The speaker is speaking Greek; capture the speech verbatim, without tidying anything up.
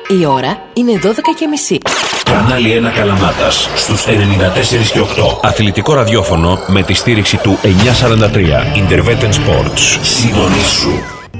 Η ώρα είναι δώδεκα και μισή. Κανάλι ένα Καλαμάτας στους ενενήντα τέσσερα και οκτώ. Αθλητικό ραδιόφωνο με τη στήριξη του εννιακόσια σαράντα τρία Interveten Sports. Συντονίσου.